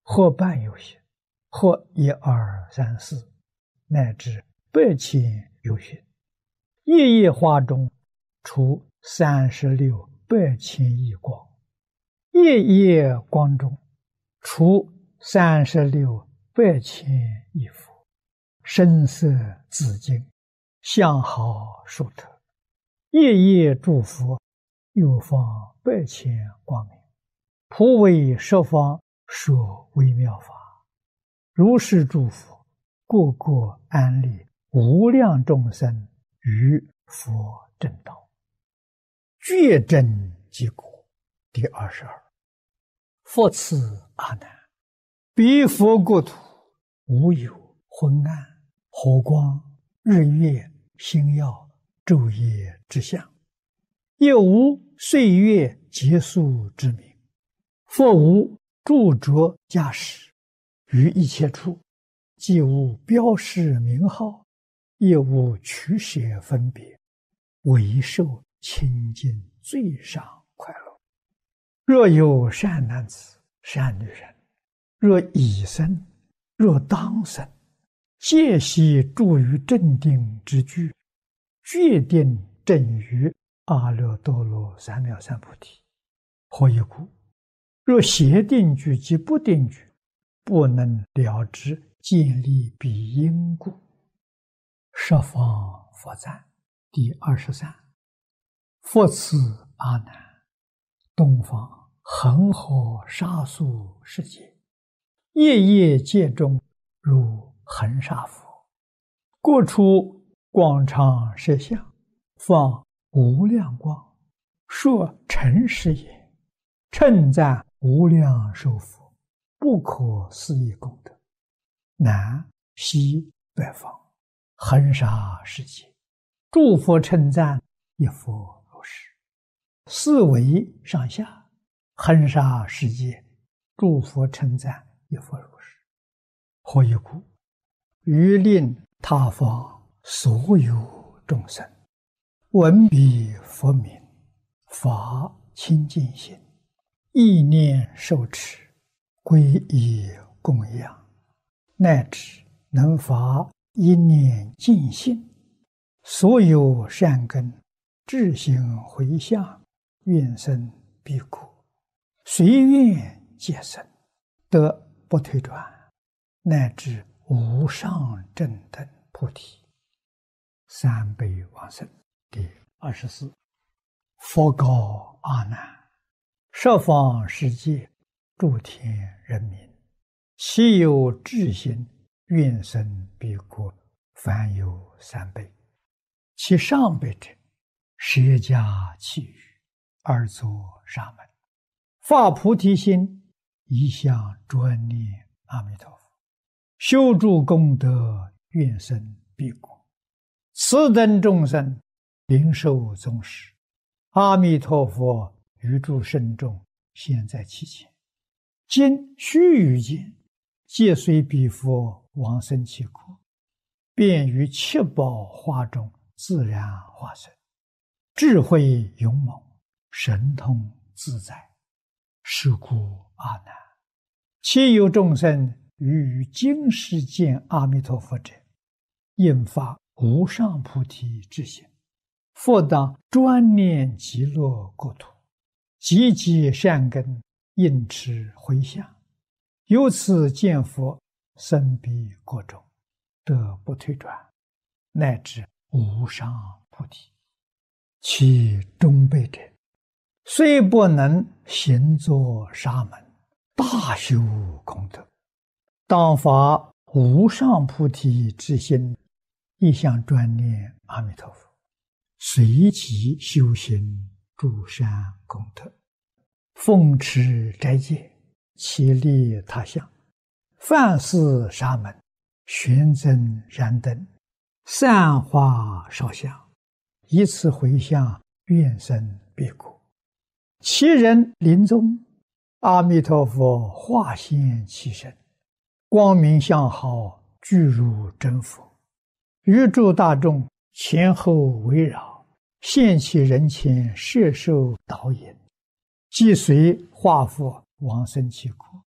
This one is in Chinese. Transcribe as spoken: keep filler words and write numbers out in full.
或半有些，或一二三四，乃至百千有寻。夜夜花中出三十六百千亿光，夜夜光中出三十六百千亿佛，声色自净，相好殊特。夜夜诸佛又放百千光明，普为十方说微妙法。如是诸佛个个安立无量众生于佛正道，觉真即果。第二十二，复次阿难，彼佛国土无有昏暗、火光、日月、星耀、昼夜之相，也无岁月结束之名。复无著着驾驶，于一切处既无标示名号，也无取舍分别，唯受清净最上快乐。若有善男子、善女人，若已生，若当生，皆悉住于正定之具，决定正于阿耨多罗三藐三菩提。何以故？若邪定具及不定具，不能了知建立彼因故。十方佛赞。第二十三，复次阿难，东方恒河沙数世界，夜夜界中如恒沙佛，各处广长舌相，放无量光，说诚实言，称赞无量寿佛不可思议功德。南西北方恒沙世界，诸佛称赞一佛如是。四维上下恒沙世界，诸佛称赞一佛如是。何以故？于令他方所有众生闻彼佛名，发清净心，意念受持，皈依供养，乃至能发一念净心，所有善根智行回向，愿生彼国，随愿皆生，得不退转，乃至无上正等菩提。三辈往生。第二十四，佛告阿难，十方世界诸天人民，其有智行愿生彼国，凡有三辈。其上辈者，舍家弃语，而作沙门，发菩提心，一向专念阿弥陀佛，修诸功德，愿生彼国。此等众生灵受宗实，阿弥陀佛于诸圣众现在其前，今须臾间，皆随彼佛往生其国，便于七宝花中自然化身，智慧勇猛，神通自在。是故阿难，其有众生于今世见阿弥陀佛者，应发无上菩提之心，复当专念极乐国土，积极善根，应持回向，由此见佛，生彼国中，得不退转，乃至无上菩提。其中辈者，虽不能行作沙门，大修功德，当发无上菩提之心，一向专念阿弥陀佛，随即修行诸善功德，奉持斋戒，其利他乡，饭食沙门，玄增燃灯，散花烧香，以此回向，愿生彼国。其人临终，阿弥陀佛化现其身，光明相好，具如真佛，于诸大众前后围绕，现其人前摄受导引，即随化佛往生其国，